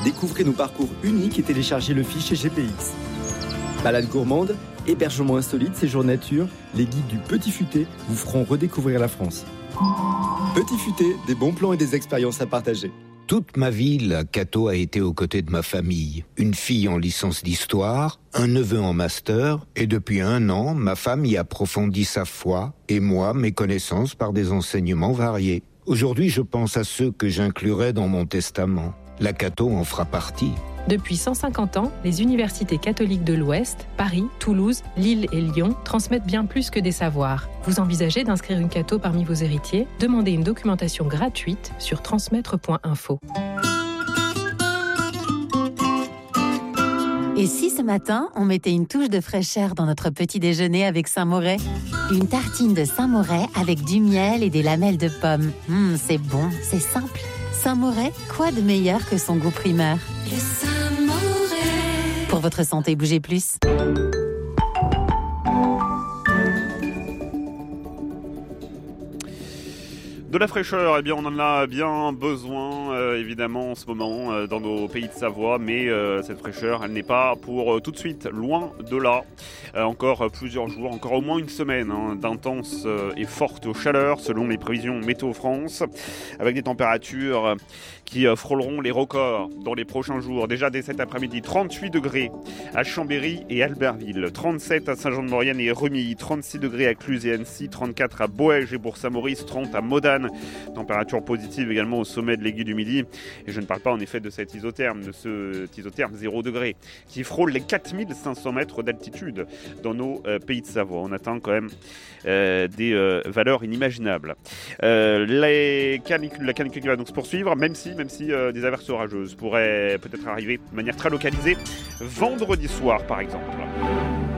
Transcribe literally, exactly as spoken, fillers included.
Découvrez nos parcours uniques et téléchargez le fichier G P X. Balade gourmande, hébergement insolite, séjour nature, les guides du Petit Futé vous feront redécouvrir la France. Petit Futé, des bons plans et des expériences à partager. Toute ma vie, la Cato a été aux côtés de ma famille. Une fille en licence d'histoire, un neveu en master, et depuis un an, ma femme y approfondit sa foi, et moi, mes connaissances par des enseignements variés. Aujourd'hui, je pense à ceux que j'inclurai dans mon testament. La Cato en fera partie. Depuis cent cinquante ans, les universités catholiques de l'Ouest, Paris, Toulouse, Lille et Lyon transmettent bien plus que des savoirs. Vous envisagez d'inscrire une Cato parmi vos héritiers ? Demandez une documentation gratuite sur transmettre point info. Et si ce matin, on mettait une touche de fraîcheur dans notre petit déjeuner avec Saint-Moret ? Une tartine de Saint-Moret avec du miel et des lamelles de pommes. Mmh, c'est bon, c'est simple. Saint-Moret, quoi de meilleur que son goût primaire ? Le Saint-Moret. Pour votre santé, bougez plus. De la fraîcheur, eh bien on en a bien besoin euh, évidemment en ce moment euh, dans nos pays de Savoie, mais euh, cette fraîcheur elle n'est pas pour euh, tout de suite, loin de là. Euh, encore euh, plusieurs jours, encore au moins une semaine hein, d'intenses euh, et fortes chaleurs selon les prévisions Météo France, avec des températures euh, qui euh, frôleront les records dans les prochains jours. Déjà dès cet après-midi, trente-huit degrés à Chambéry et Albertville, trente-sept à Saint-Jean-de-Maurienne et Remilly, trente-six degrés à Cluses et Annecy, trente-quatre à Boëge et Bourg-Saint-Maurice, trente à Modane. Température positive également au sommet de l'aiguille du Midi. Et je ne parle pas en effet de cet isotherme, de ce isotherme zéro degré, qui frôle les quatre mille cinq cents mètres d'altitude dans nos euh, pays de Savoie. On atteint quand même euh, des euh, valeurs inimaginables. Euh, les canicules, la canicule va donc se poursuivre, même si, même si euh, des averses orageuses pourraient peut-être arriver de manière très localisée vendredi soir par exemple.